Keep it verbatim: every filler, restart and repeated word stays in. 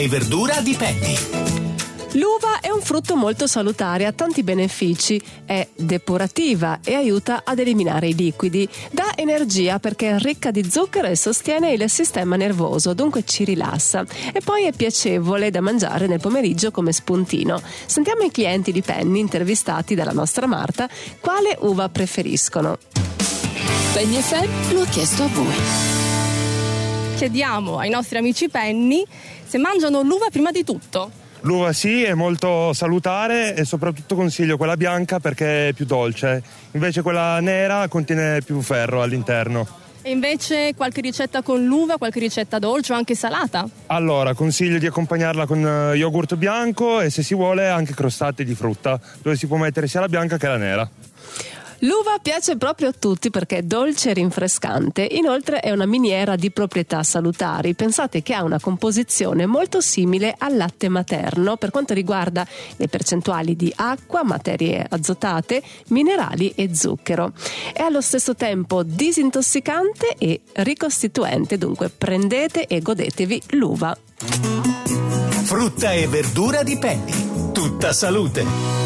e verdura di Penny. L'uva è un frutto molto salutare, ha tanti benefici, è depurativa e aiuta ad eliminare i liquidi, dà energia perché è ricca di zucchero e sostiene il sistema nervoso, dunque ci rilassa, e poi è piacevole da mangiare nel pomeriggio come spuntino. Sentiamo i clienti di Penny intervistati dalla nostra Marta quale uva preferiscono. Penny F M lo ha chiesto a voi. Chiediamo ai nostri amici Penny se mangiano l'uva prima di tutto. L'uva sì, è molto salutare e soprattutto consiglio quella bianca perché è più dolce, invece quella nera contiene più ferro all'interno. E invece qualche ricetta con l'uva, qualche ricetta dolce o anche salata? Allora, consiglio di accompagnarla con yogurt bianco e se si vuole anche crostate di frutta, dove si può mettere sia la bianca che la nera. L'uva piace proprio a tutti perché è dolce e rinfrescante, inoltre è una miniera di proprietà salutari. Pensate che ha una composizione molto simile al latte materno per quanto riguarda le percentuali di acqua, materie azotate, minerali e zucchero. È allo stesso tempo disintossicante e ricostituente, dunque prendete e godetevi l'uva. Frutta e verdura di Penny. Tutta salute.